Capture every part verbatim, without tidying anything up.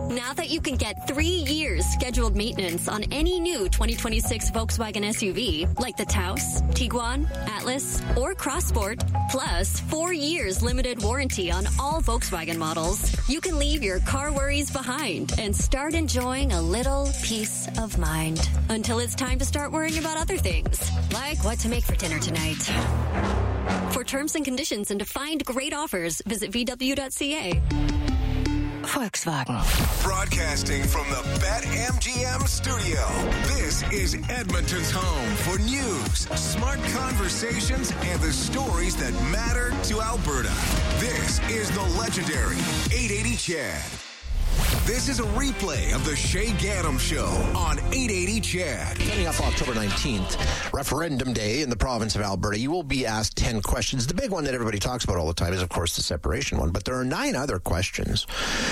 Now that you can get three years scheduled maintenance on any new twenty twenty-six Volkswagen S U V, like the Taos, Tiguan, Atlas, or Crossport, plus four years limited warranty on all Volkswagen models, you can leave your car worries behind and start enjoying a little peace of mind. Until it's time to start worrying about other things, like what to make for dinner tonight. For terms and conditions and to find great offers, visit V W dot C A. Volkswagen. Broadcasting from the BetMGM studio, this is Edmonton's home for news, smart conversations, and the stories that matter to Alberta. This is the legendary eight eighty C H E D. This is a replay of the Shay Gaddam Show on eight eighty C H E D. Coming up October nineteenth, Referendum Day in the province of Alberta. You will be asked ten questions. The big one that everybody talks about all the time is, of course, the separation one. But there are nine other questions.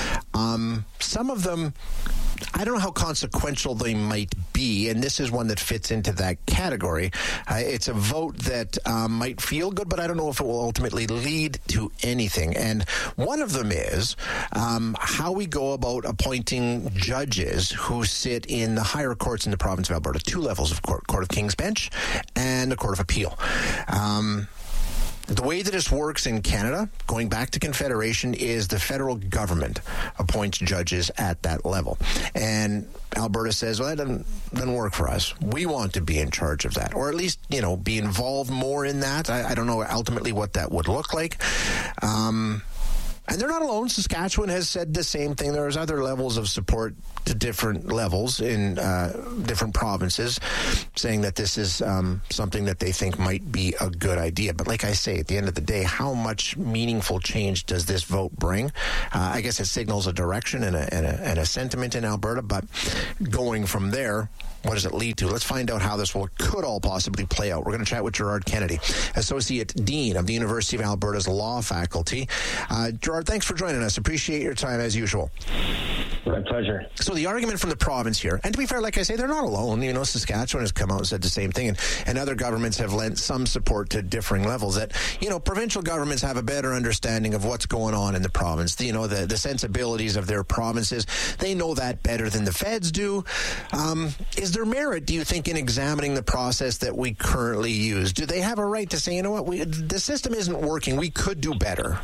Um, some of them, I don't know how consequential they might be, and this is one that fits into that category. Uh, it's a vote that um, might feel good, but I don't know if it will ultimately lead to anything. And one of them is um, how we go about appointing judges who sit in the higher courts in the province of Alberta, two levels of court, Court of King's Bench and the Court of Appeal. Um, The way that this works in Canada, going back to Confederation, is the federal government appoints judges at that level. And Alberta says, well, that doesn't, doesn't work for us. We want to be in charge of that, or at least, you know, be involved more in that. I, I don't know ultimately what that would look like. Um, and they're not alone. Saskatchewan has said the same thing. There's other levels of support to different levels in uh, different provinces, saying that this is um, something that they think might be a good idea. But like I say, at the end of the day, how much meaningful change does this vote bring? Uh, I guess it signals a direction and a, and, a, and a sentiment in Alberta, but going from there, what does it lead to? Let's find out how this will could all possibly play out. We're going to chat with Gerard Kennedy, Associate Dean of the University of Alberta's Law Faculty. Uh, Gerard, thanks for joining us. Appreciate your time as usual. My pleasure. So the argument from the province here, and to be fair, like I say, they're not alone. You know, Saskatchewan has come out and said the same thing, and, and other governments have lent some support to differing levels, that, you know, provincial governments have a better understanding of what's going on in the province, the, you know, the, the sensibilities of their provinces. They know that better than the feds do. Um, is there merit, do you think, in examining the process that we currently use? Do they have a right to say, you know what, we, the system isn't working, we could do better?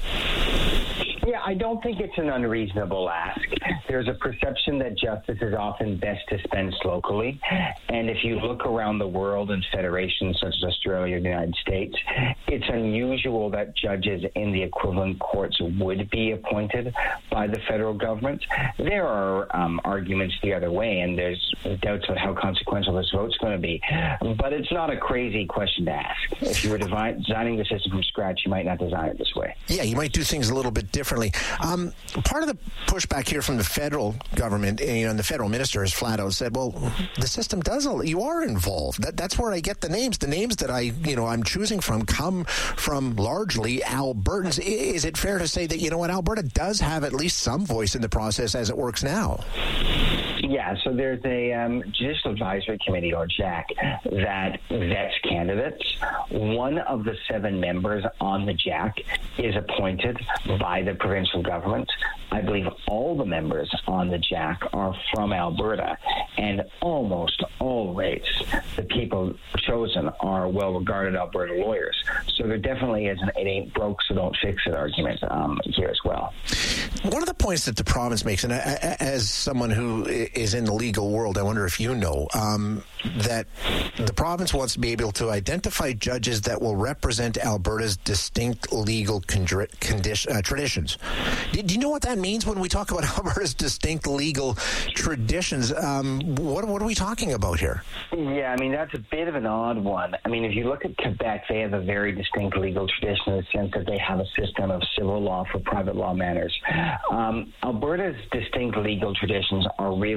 Yeah, I don't think it's an unreasonable ask. There's a perception that justice is often best dispensed locally. And if you look around the world in federations such as Australia and the United States, it's unusual that judges in the equivalent courts would be appointed by the federal government. There are um, arguments the other way, and there's doubts about how consequential this vote's going to be. But it's not a crazy question to ask. If you were designing the system from scratch, you might not design it this way. Yeah, you might do things a little bit differently. Um, part of the pushback here from the federal government, you know, and the federal minister has flat out said, well, the system does, you are involved. That, that's where I get the names. The names that I, you know, I'm choosing from come from largely Albertans. Is it fair to say that, you know what, Alberta does have at least some voice in the process as it works now? Yeah, so there's a um, Judicial Advisory Committee, or J A C, that vets candidates. One of the seven members on the J A C is appointed by the provincial government. I believe all the members on the J A C are from Alberta, and almost always the people chosen are well-regarded Alberta lawyers. So there definitely is an it ain't broke, so don't fix it argument um, here as well. One of the points that the province makes, and as someone who is in the legal world, I wonder if you know, um, that the province wants to be able to identify judges that will represent Alberta's distinct legal condi- condi- uh, traditions. Do, do you know what that means when we talk about Alberta's distinct legal traditions? Um, what, what are we talking about here? Yeah, I mean, that's a bit of an odd one. I mean, if you look at Quebec, they have a very distinct legal tradition in the sense that they have a system of civil law for private law matters. Um, Alberta's distinct legal traditions are really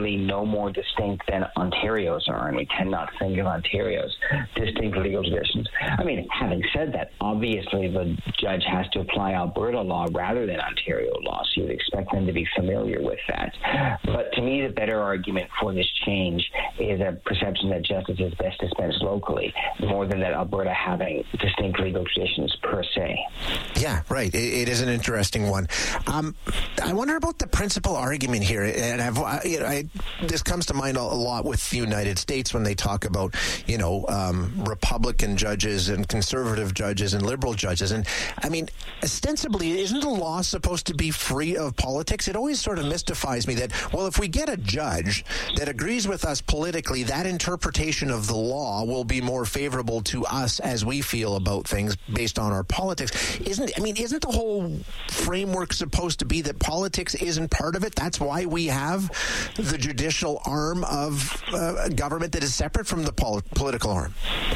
really no more distinct than Ontario's are, and we tend not to think of Ontario's distinct legal traditions. I mean, having said that, obviously the judge has to apply Alberta law rather than Ontario law, so you'd expect them to be familiar with that. But to me, the better argument for this change is a perception that justice is best dispensed locally, more than that Alberta having distinct legal traditions per se. Yeah, right. It, it is an interesting one. Um, I wonder about the principal argument here, and I've, I, you know, I, this comes to mind a, a lot with the United States when they talk about, you know, um, Republican judges and conservative judges and liberal judges. And I mean, ostensibly, isn't the law supposed to be free of politics? It always sort of mystifies me that, well, if we get a judge that agrees with us politically, that interpretation of the law will be more favorable to us as we feel about things based on our politics. Isn't, I mean, isn't the whole framework supposed to be that politics isn't part of it? That's why we have the judicial arm of uh, government that is separate from the pol- political arm.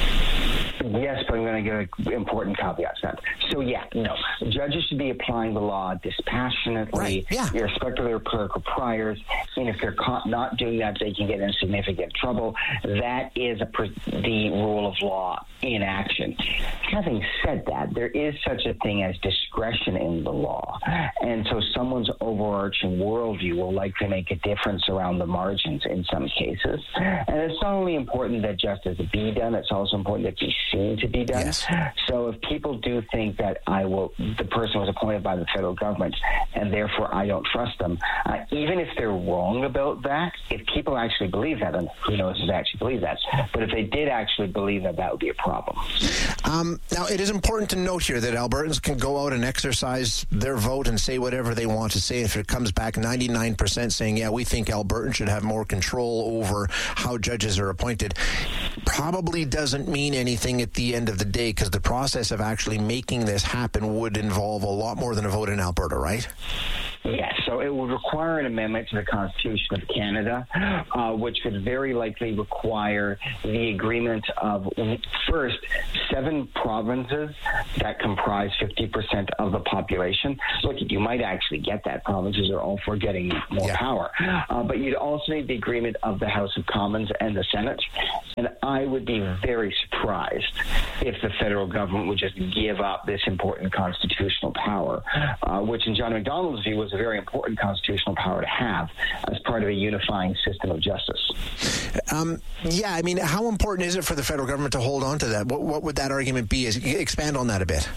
Yes, but I'm going to give an important caveat to that. So, yeah, no. Judges should be applying the law dispassionately, right, yeah. irrespective of their political priors. And if they're caught not doing that, they can get in significant trouble. That is a pre- the rule of law in action. Having said that, there is such a thing as discretion in the law. And so someone's overarching worldview will likely make a difference around the margins in some cases. And it's not only important that justice be done, it's also important that it be seen to be done. Yes. So if people do think that I will, the person was appointed by the federal government, and therefore I don't trust them, uh, even if they're wrong about that, if people actually believe that, and who knows if they actually believe that, but if they did actually believe that, that would be a problem. Um, now, it is important to note here that Albertans can go out and exercise their vote and say whatever they want to say. If it comes back ninety-nine percent saying, yeah, we think Albertans should have more control over how judges are appointed, probably doesn't mean anything at the end of the day, because the process of actually making this happen would involve a lot more than a vote in Alberta, right? Yes, so it would require an amendment to the Constitution of Canada, uh, which would very likely require the agreement of, first, seven provinces that comprise fifty percent of the population. Look, you might actually get that. Provinces are all for getting more yeah. power. Uh, but you'd also need the agreement of the House of Commons and the Senate. And I would be very surprised if the federal government would just give up this important constitutional power, uh, which in John MacDonald's view was a very important constitutional power to have as part of a unifying system of justice. Um, yeah, I mean, how important is it for the federal government to hold on to that? What, what would that argument be? Is, expand on that a bit.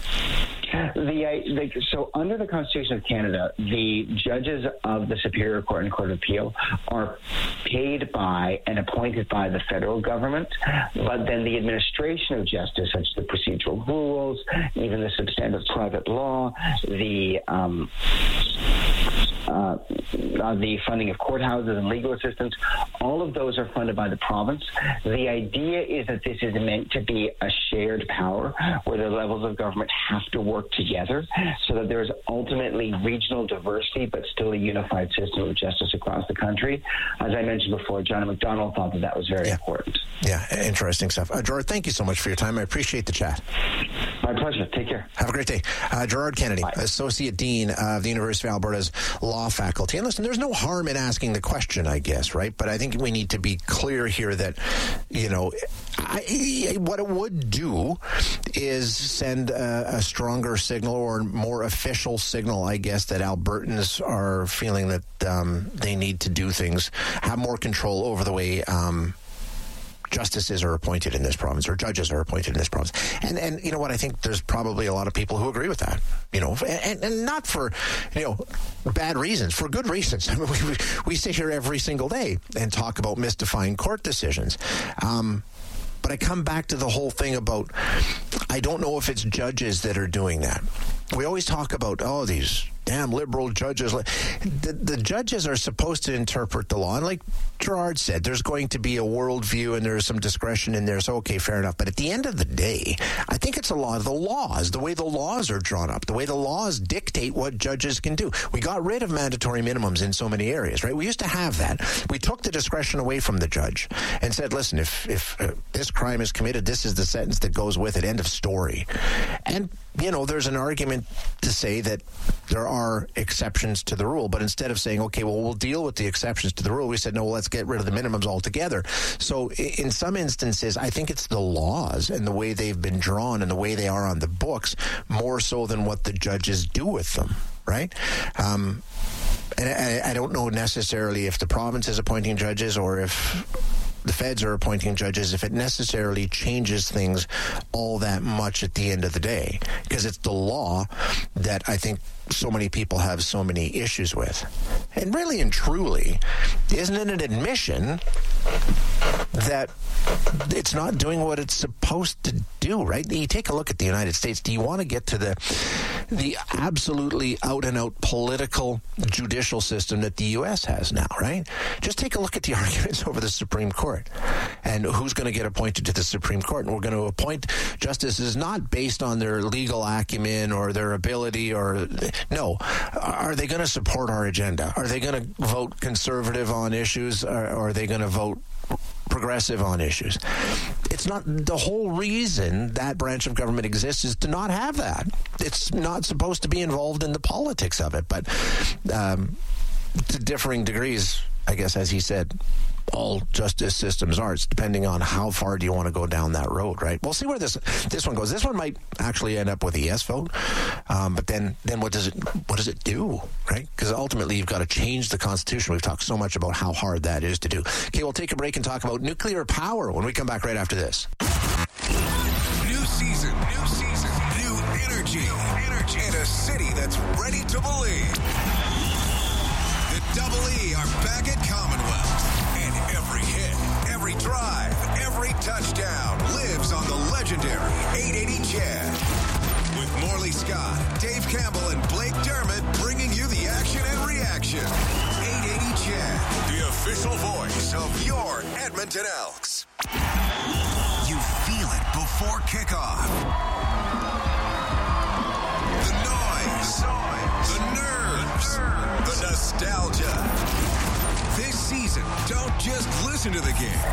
The, the, so under the Constitution of Canada, the judges of the Superior Court and Court of Appeal are paid by and appointed by the federal government, but then the administration of justice, such as the procedural rules, even the substantive private law, the um, uh, uh, the funding of courthouses and legal assistance, all of those are funded by the province. The idea is that this is meant to be a shared power where the levels of government have to work together so that there's ultimately regional diversity but still a unified system of justice across the country. As I mentioned before, John MacDonald thought that that was very yeah. important. Yeah, interesting stuff. Uh, Gerard, thank you so much for your time. I appreciate the chat. My pleasure. Take care. Have a great day. Uh, Gerard Kennedy, Bye. Associate Dean of the University of Alberta's Law Faculty. And listen, there's no harm in asking the question, I guess, right? But I think we need to be clear here that, you know, I, what it would do is send a, a stronger signal or more official signal, I guess, that Albertans are feeling that um, they need to do things, have more control over the way um, justices are appointed in this province, or judges are appointed in this province. And, and you know what, I think there's probably a lot of people who agree with that, you know, and, and not for, you know, bad reasons, for good reasons. I mean, we, we sit here every single day and talk about mystifying court decisions. Um, but I come back to the whole thing about, I don't know if it's judges that are doing that. We always talk about, oh, these damn liberal judges. The, the judges are supposed to interpret the law. And like Gerard said, there's going to be a worldview and there's some discretion in there. So, okay, fair enough. But at the end of the day, I think it's a lot of the laws, the way the laws are drawn up, the way the laws dictate what judges can do. We got rid of mandatory minimums in so many areas, right? We used to have that. We took the discretion away from the judge and said, listen, if, if uh, this crime is committed, this is the sentence that goes with it. End of story. And, you know, there's an argument to say that there are exceptions to the rule. But instead of saying, okay, well, we'll deal with the exceptions to the rule, we said, no, well, let's get rid of the minimums altogether. So in some instances, I think it's the laws and the way they've been drawn and the way they are on the books more so than what the judges do with them, right? Um, and I, I don't know necessarily if the province is appointing judges or if the feds are appointing judges, if it necessarily changes things all that much at the end of the day, because it's the law that I think so many people have so many issues with. And really and truly, isn't it an admission that it's not doing what it's supposed to do, right? You take a look at the United States. Do you want to get to the the absolutely out-and-out political judicial system that the U S has now, right? Just take a look at the arguments over the Supreme Court and who's going to get appointed to the Supreme Court. And we're going to appoint justices not based on their legal acumen or their ability or... No. Are they going to support our agenda? Are they going to vote conservative on issues or are they going to vote progressive on issues? It's not the whole reason that branch of government exists is to not have that. It's not supposed to be involved in the politics of it, but um, to differing degrees, I guess, as he said, all justice systems are. It's depending on how far do you want to go down that road, right? We'll see where this this one goes. This one might actually end up with a yes vote, um, but then then what does it what does it do, right? Because ultimately you've got to change the Constitution. We've talked so much about how hard that is to do. Okay, we'll take a break and talk about nuclear power when we come back right after this. New season, new season, new energy, energy, and a city that's ready to believe. The Double E are back at Commonwealth. Every hit, every drive, every touchdown lives on the legendary eight eighty Chad. With Morley Scott, Dave Campbell, and Blake Dermott bringing you the action and reaction. eight eighty Chad, the official voice of your Edmonton Elks. You feel it before kickoff. The noise, the nerves, the nostalgia. This season, don't just listen to the game.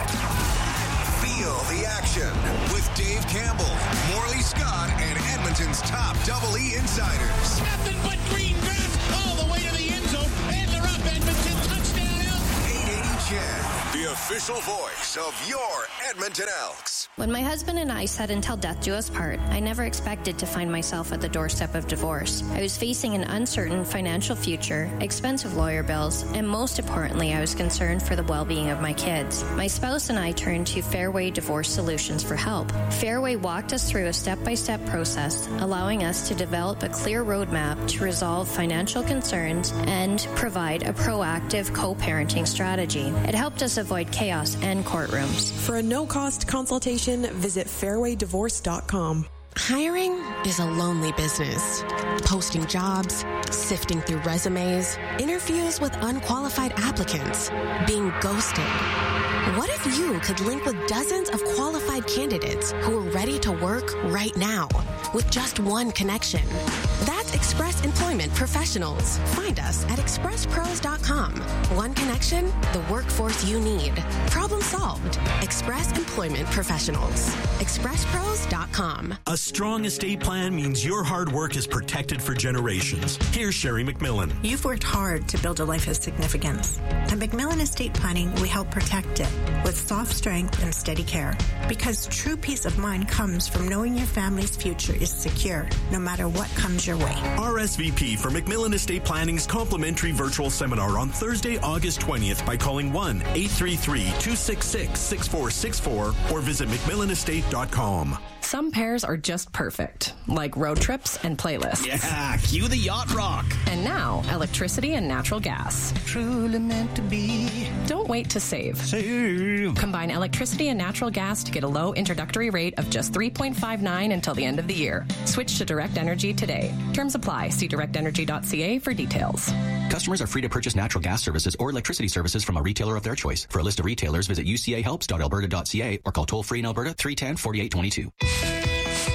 Feel the action with Dave Campbell, Morley Scott, and Edmonton's top Double E insiders. Nothing but green grass all the way to the end zone, and they're up. Edmonton touchdown Elks. eight eighty Chad, the official voice of your Edmonton Elks. When my husband and I said until death do us part, I never expected to find myself at the doorstep of divorce. I was facing an uncertain financial future, expensive lawyer bills, and most importantly, I was concerned for the well-being of my kids. My spouse and I turned to Fairway Divorce Solutions for help. Fairway walked us through a step-by-step process, allowing us to develop a clear roadmap to resolve financial concerns and provide a proactive co-parenting strategy. It helped us avoid chaos and courtrooms. For a no-cost consultation, visit fairway divorce dot com. Hiring is a lonely business. Posting jobs, sifting through resumes, interviews with unqualified applicants, being ghosted. What if you could link with dozens of qualified candidates who are ready to work right now with just one connection? That's Express Employment Professionals. Find us at express pros dot com. One connection, the workforce you need. Problem solved. Express Employment Professionals. express pros dot com. A strong estate plan means your hard work is protected for generations. Here's Sherry McMillan. You've worked hard to build a life of significance. At McMillan Estate Planning, we help protect it with soft strength and steady care. Because true peace of mind comes from knowing your family's future is secure, no matter what comes your way. R S V P for McMillan Estate Planning's complimentary virtual seminar on Thursday, August twentieth by calling one eight three three, two six six, six four six four or visit mcmillan estate dot com. Some pairs are just perfect, like road trips and playlists. Yeah, cue the yacht rock. And now, electricity and natural gas. Truly meant to be. Don't wait to save. Save. Combine electricity and natural gas to get a low introductory rate of just three point five nine until the end of the year. Switch to Direct Energy today. Terms apply. See direct energy dot c a for details. Customers are free to purchase natural gas services or electricity services from a retailer of their choice. For a list of retailers, visit u c a helps dot alberta dot c a or call toll-free in Alberta three one zero, four eight two two.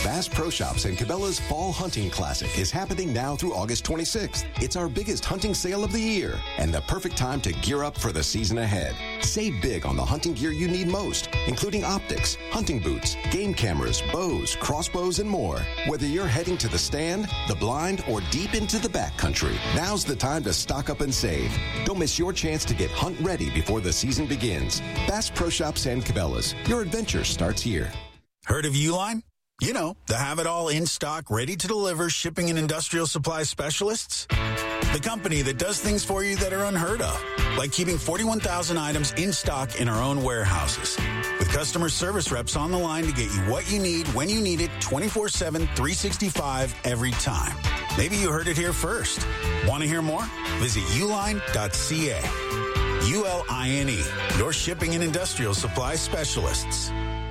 Bass Pro Shops and Cabela's Fall Hunting Classic is happening now through August twenty-sixth. It's our biggest hunting sale of the year and the perfect time to gear up for the season ahead. Save big on the hunting gear you need most, including optics, hunting boots, game cameras, bows, crossbows, and more. Whether you're heading to the stand, the blind, or deep into the backcountry, now's the time to stock up and save. Don't miss your chance to get hunt ready before the season begins. Bass Pro Shops and Cabela's. Your adventure starts here. Heard of Uline? You know, the have-it-all in stock, ready-to-deliver shipping and industrial supply specialists. The company that does things for you that are unheard of, like keeping forty-one thousand items in stock in our own warehouses. With customer service reps on the line to get you what you need, when you need it, twenty-four seven, three sixty-five, every time. Maybe you heard it here first. Want to hear more? Visit uline dot c a. U L I N E, your shipping and industrial supply specialists.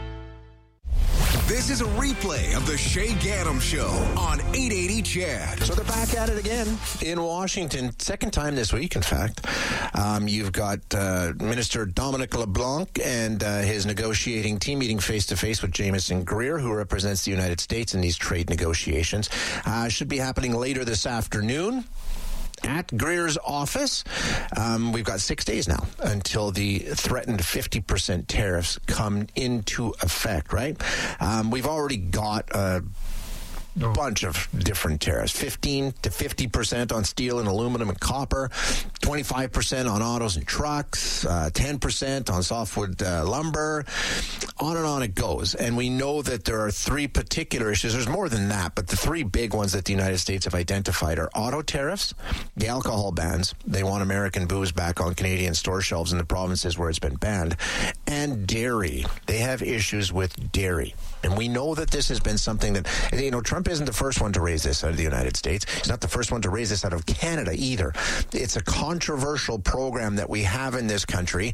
This is a replay of the Shay Gaddam Show on eight eighty C H E D. So they're back at it again in Washington. Second time this week, in fact. Um, you've got uh, Minister Dominic LeBlanc and uh, his negotiating team meeting face-to-face with Jameson Greer, who represents the United States in these trade negotiations. Uh, should be happening later this afternoon at Greer's office. Um, we've got six days now until the threatened fifty percent tariffs come into effect, right? Um, we've already got a bunch of different tariffs, fifteen to fifty percent on steel and aluminum and copper, twenty-five percent on autos and trucks, uh, ten percent on softwood uh, lumber, on and on it goes. And we know that there are three particular issues. There's more than that, but the three big ones that the United States have identified are auto tariffs, the alcohol bans. They want American booze back on Canadian store shelves in the provinces where it's been banned, and dairy. They have issues with dairy. And we know that this has been something that, you know, Trump isn't the first one to raise this out of the United States. He's not the first one to raise this out of Canada either. It's a controversial program that we have in this country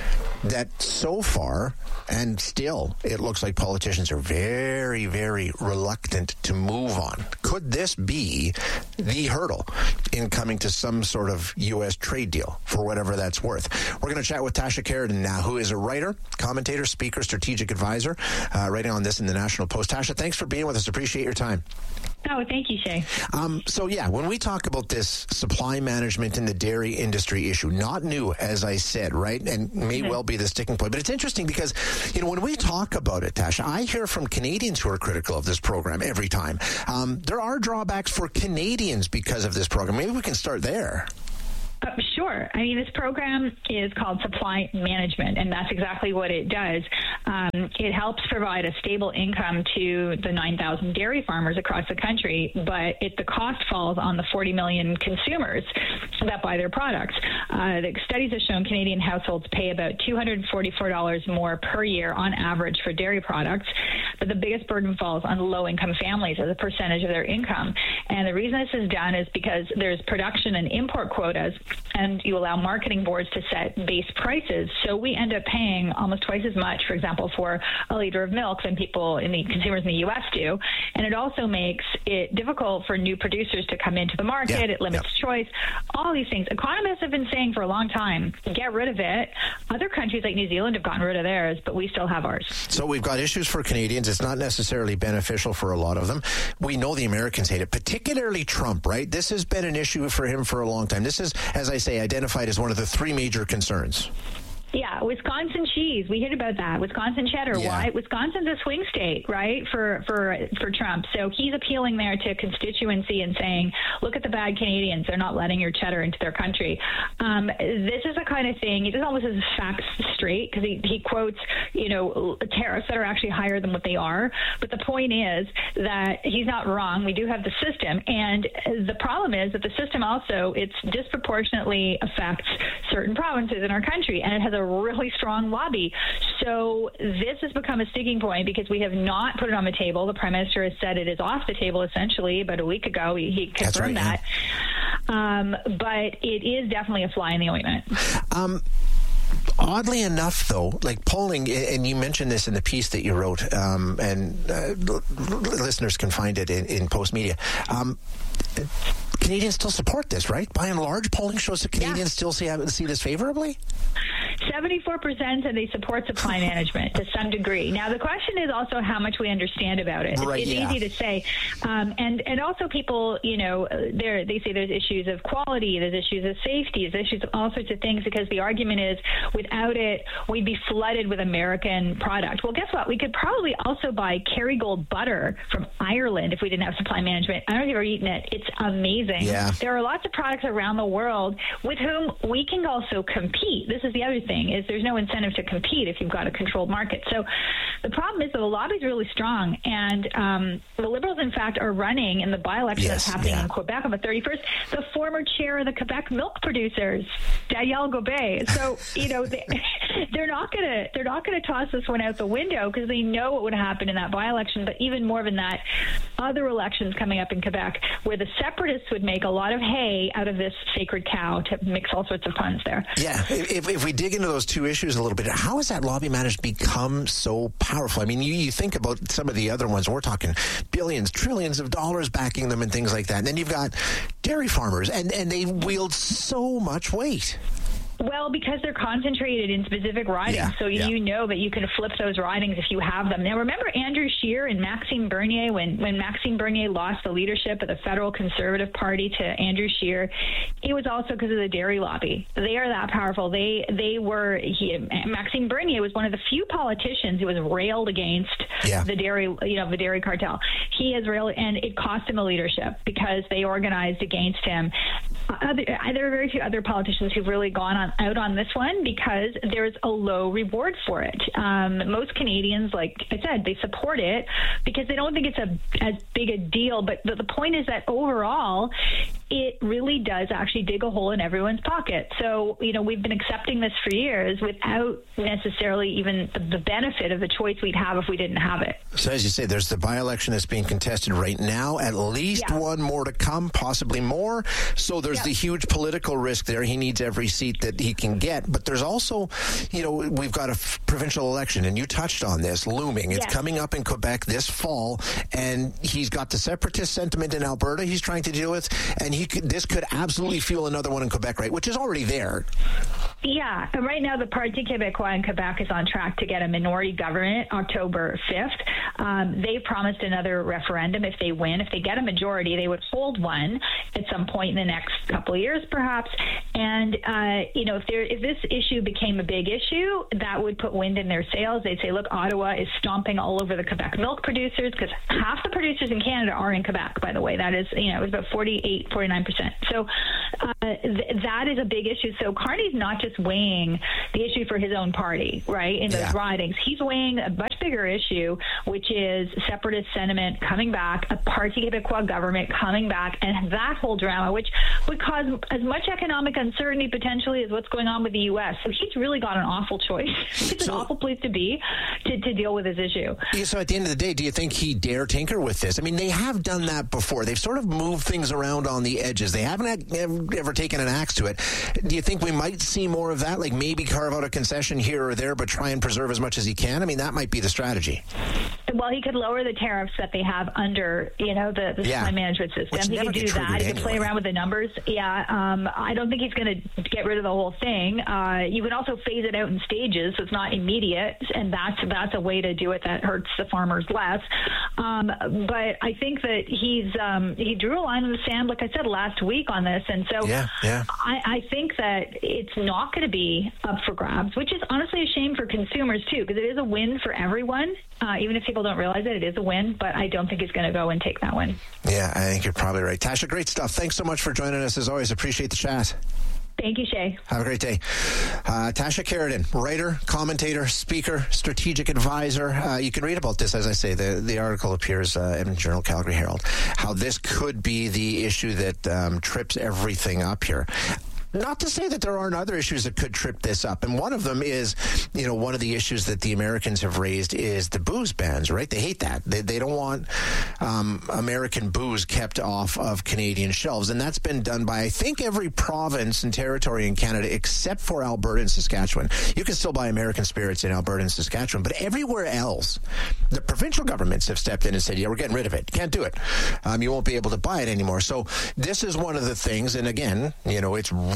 that so far, and still, it looks like politicians are very, very reluctant to move on. Could this be the hurdle in coming to some sort of U S trade deal for whatever that's worth? We're going to chat with Tasha Keridan now, who is a writer, commentator, speaker, strategic advisor, uh, writing on this in the National Post. Tasha, thanks for being with us. Appreciate your time. Oh, thank you, Shay. Um, so, yeah, when we talk about this supply management in the dairy industry issue, not new, as I said, right, and may mm-hmm. well be the sticking point, but it's interesting because, you know, when we talk about it, Tasha, I hear from Canadians who are critical of this program every time. Um, there are drawbacks for Canadians because of this program. Maybe we can start there. Uh, sure. I mean, this program is called supply management, and that's exactly what it does. Um, it helps provide a stable income to the nine thousand dairy farmers across the country, but it, the cost falls on the forty million consumers that buy their products. Uh, the studies have shown Canadian households pay about two hundred forty-four dollars more per year on average for dairy products, but the biggest burden falls on low-income families as a percentage of their income. And the reason this is done is because there's production and import quotas, and you allow marketing boards to set base prices. So we end up paying almost twice as much, for example, for a liter of milk than people in the consumers in the U S do. And it also makes it difficult for new producers to come into the market. Yeah. It limits yeah. choice. All these things. Economists have been saying for a long time, get rid of it. Other countries like New Zealand have gotten rid of theirs, but we still have ours. So we've got issues for Canadians. It's not necessarily beneficial for a lot of them. We know the Americans hate it, particularly Trump, right? This has been an issue for him for a long time. This is, as I say, identified as one of the three major concerns. Yeah, Wisconsin cheese. We heard about that. Wisconsin cheddar. Yeah. Why? Wisconsin's a swing state, right, for, for for Trump. So he's appealing there to constituency and saying, look at the bad Canadians. They're not letting your cheddar into their country. Um, this is the kind of thing, he doesn't always have his facts straight because he, he quotes, you know, tariffs that are actually higher than what they are. But the point is that he's not wrong. We do have the system. And the problem is that the system also, it's disproportionately affects certain provinces in our country. And it has a really strong lobby. So this has become a sticking point because we have not put it on the table. The Prime Minister has said it is off the table essentially about a week ago. He, he confirmed right, that. Yeah. Um, but it is definitely a fly in the ointment. Um, Oddly enough, though, like polling, and you mentioned this in the piece that you wrote, um, and uh, listeners can find it in, in Post Media. Um, Canadians still support this, right? By and large, polling shows that Canadians yeah. still see, see this favorably? seventy-four percent said they support supply management to some degree. Now, the question is also how much we understand about it. Right, it's yeah. easy to say. Um, and, and also people, you know, there they say there's issues of quality, there's issues of safety, there's issues of all sorts of things, because the argument is without it, we'd be flooded with American product. Well, guess what? We could probably also buy Kerrygold butter from Ireland if we didn't have supply management. I don't know if you've ever eaten it. It's amazing. Yeah. There are lots of products around the world with whom we can also compete. This is the other thing, is there's no incentive to compete if you've got a controlled market. So the problem is that the lobby is really strong, and um, the Liberals, in fact, are running in the by-election Yes, that's happening yeah. in Quebec on the thirty-first, the former chair of the Quebec milk producers, Danielle Gobet. So, you know, they, they're not going to they're not going to toss this one out the window because they know what would happen in that by-election. But even more than that, other elections coming up in Quebec where the separatists would make a lot of hay out of this sacred cow, to mix all sorts of puns there. Yeah, if, if we dig into those two issues a little bit, how has that lobby managed to become so powerful? I mean, you, you think about some of the other ones, we're talking billions, trillions of dollars backing them and things like that. And then you've got dairy farmers, and, and they wield so much weight. Well, because they're concentrated in specific ridings, Yeah, so yeah. you know that you can flip those ridings if you have them. Now, remember Andrew Scheer and Maxime Bernier, when, when Maxime Bernier lost the leadership of the federal Conservative Party to Andrew Scheer, it was also because of the dairy lobby. They are that powerful. They they were, he, Maxime Bernier was one of the few politicians who was railed against yeah. the dairy, you know, the dairy cartel. He has railed, and it cost him the leadership because they organized against him. Other, there are very few other politicians who've really gone on out on this one because there's a low reward for it. Um, most Canadians, like I said, they support it because they don't think it's a as big a deal. But the, the point is that overall, it really does actually dig a hole in everyone's pocket. So, you know, we've been accepting this for years without necessarily even the, the benefit of the choice we'd have if we didn't have it. So as you say, there's the by-election that's being contested right now, at least Yeah. one more to come, possibly more. So there's Yeah. the huge political risk there. He needs every seat that he can get. But there's also, you know, we've got a f- provincial election, and you touched on this, looming. It's Yes. coming up in Quebec this fall, and he's got the separatist sentiment in Alberta he's trying to deal with, and he could, this could absolutely fuel another one in Quebec, right, which is already there. Yeah, and right now the Parti Québécois in Quebec is on track to get a minority government October fifth. Um, they've promised another referendum if they win. If they get a majority, they would hold one at some point in the next couple of years, perhaps. And uh, you know, if there if this issue became a big issue, that would put wind in their sails. They'd say, look, Ottawa is stomping all over the Quebec milk producers, because half the producers in Canada are in Quebec, by the way. That is, you know, it was about forty-eight, forty-nine percent. So uh, th- that is a big issue. So Carney's not just weighing the issue for his own party, right, in those Yeah. ridings. He's weighing a much bigger issue, which is separatist sentiment coming back, a Parti Québécois government coming back, and that whole drama, which would cause as much economic uncertainty potentially as what's going on with the U S. So he's really got an awful choice. It's So- an awful place to be to, to deal with this issue. Yeah, so at the end of the day, do you think he dare tinker with this? I mean, they have done that before. They've sort of moved things around on the edges. They haven't had, ever, ever taken an axe to it. Do you think we might see more of that? Like maybe carve out a concession here or there, but try and preserve as much as he can? I mean, that might be the strategy. Well, he could lower the tariffs that they have under, you know, the, the Yeah. supply management system. Which He never could do get that. He triggered could play anyway. around with the numbers. Yeah, um, I don't think he's going to get rid of the whole thing. Uh, you can also phase it out in stages, so it's not immediate, and that's that's a way to do it that hurts the farmers less. Um, but I think that he's um, he drew a line in the sand, like I said last week on this, and so Yeah, yeah. I, I think that it's not going to be up for grabs, which is honestly a shame for consumers too, because it is a win for everyone. Uh, even if people don't realize it, it is a win, but I don't think he's going to go and take that win. Yeah, I think you're probably right. Tasha, great stuff. Thanks so much for joining us. As always, appreciate the chat. Thank you, Shay. Have a great day. Uh, Tasha Keratin, writer, commentator, speaker, strategic advisor. Uh, you can read about this, as I say. The, the article appears uh, in Journal, Calgary Herald, how this could be the issue that um, trips everything up here. Not to say that there aren't other issues that could trip this up. And one of them is, you know, one of the issues that the Americans have raised is the booze bans, right? They hate that. They, they don't want um, American booze kept off of Canadian shelves. And that's been done by, I think, every province and territory in Canada except for Alberta and Saskatchewan. You can still buy American spirits in Alberta and Saskatchewan, but everywhere else, the provincial governments have stepped in and said, yeah, we're getting rid of it. Can't do it. Um, you won't be able to buy it anymore. So this is one of the things, and again, you know, it's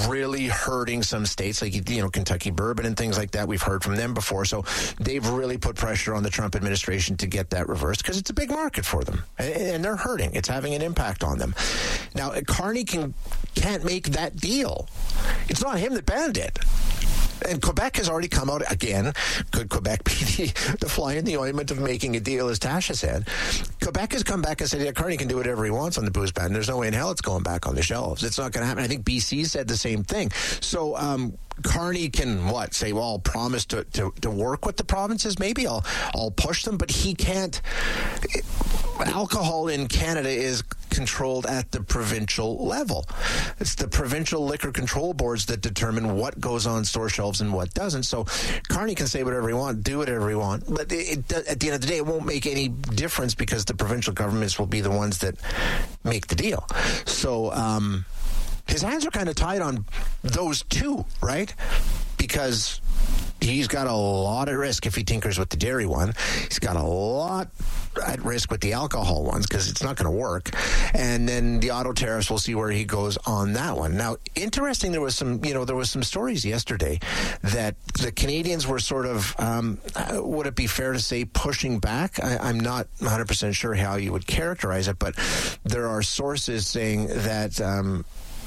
really hurting some states like, you know, Kentucky bourbon and things like that. We've heard from them before. So they've really put pressure on the Trump administration to get that reversed because it's a big market for them and they're hurting. It's having an impact on them. Now, Carney can, can't make that deal. It's not him that banned it. And Quebec has already come out again. Could Quebec be the, the fly in the ointment of making a deal, as Tasha said? Quebec has come back and said, yeah, Carney can do whatever he wants on the booze ban. There's no way in hell it's going back on the shelves. It's not going to happen. I think B C said the same thing. So um, Carney can, what, say, well, I'll promise to, to, to work with the provinces. Maybe I'll, I'll push them, but he can't. It, alcohol in Canada is controlled at the provincial level. It's the provincial liquor control boards that determine what goes on store shelves and what doesn't. So Carney can say whatever he wants, do whatever he wants, but it, it, at the end of the day, it won't make any difference because the provincial governments will be the ones that make the deal. So um, his hands are kind of tied on those two, right? Because he's got a lot at risk if he tinkers with the dairy one. He's got a lot at risk with the alcohol ones because it's not going to work. And then the auto tariffs, we'll see where he goes on that one. Now, interesting, there was some, you know, there was some stories yesterday that the Canadians were sort of, um, would it be fair to say, pushing back? I, I'm not one hundred percent sure how you would characterize it, but there are sources saying that um,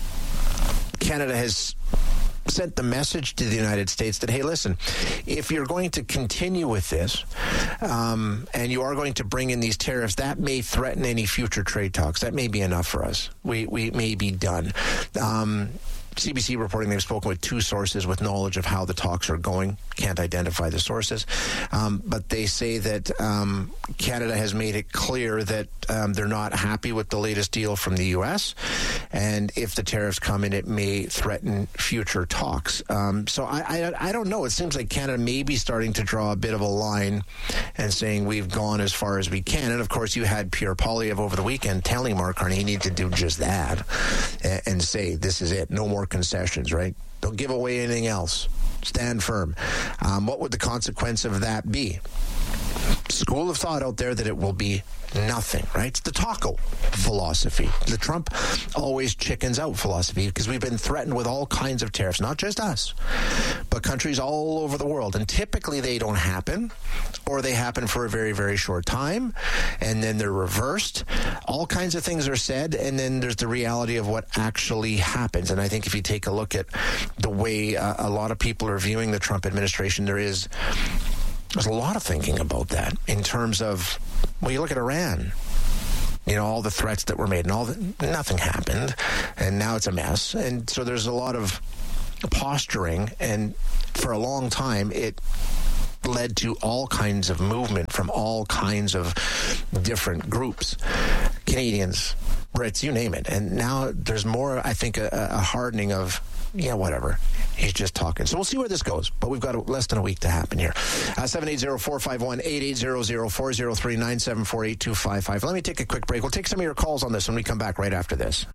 Canada has sent the message to the United States that, hey, listen, if you're going to continue with this um, and you are going to bring in these tariffs, that may threaten any future trade talks. That may be enough for us. We, we may be done. Um, C B C reporting they've spoken with two sources with knowledge of how the talks are going. Can't identify the sources. Um, but they say that um, Canada has made it clear that um, they're not happy with the latest deal from the U S. And if the tariffs come in, it may threaten future talks. Um, so I, I, I don't know. It seems like Canada may be starting to draw a bit of a line and saying we've gone as far as we can. And, of course, you had Pierre Poilievre over the weekend telling Mark Carney he needs to do just that and, and say this is it. No more concessions, right? Don't give away anything else. Stand firm. Um, what would the consequence of that be? School of thought out there that it will be nothing, right? It's the taco philosophy, the Trump always chickens out philosophy, because we've been threatened with all kinds of tariffs, not just us, but countries all over the world. And typically they don't happen, or they happen for a very, very short time, and then they're reversed. All kinds of things are said, and then there's the reality of what actually happens. And I think if you take a look at the way uh, a lot of people are viewing the Trump administration, there is There's a lot of thinking about that in terms of, well, you look at Iran, you know, all the threats that were made and all the, nothing happened, and now it's a mess. And so there's a lot of posturing, and for a long time it led to all kinds of movement from all kinds of different groups, Canadians, Brits, you name it. And now there's more, I think, a, a hardening of, yeah, whatever. He's just talking. So we'll see where this goes. But we've got less than a week to happen here. Uh, seven eight zero, four five one, eight eight zero zero, four zero three, nine seven four, eight two five five. Let me take a quick break. We'll take some of your calls on this when we come back right after this.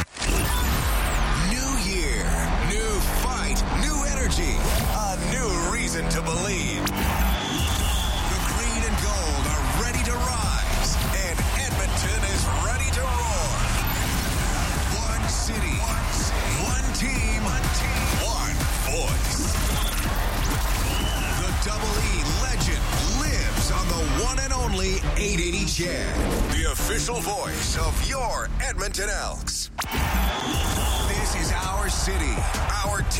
New year, new fight, new energy, a new reason to believe. The green and gold are ready to rise, and Edmonton is ready to roar. One city, one, city, one team, one team, one voice. The Double E legend lives on the one and only eight eighty Ched, the official voice of your Edmonton Elks. This is our city, our team.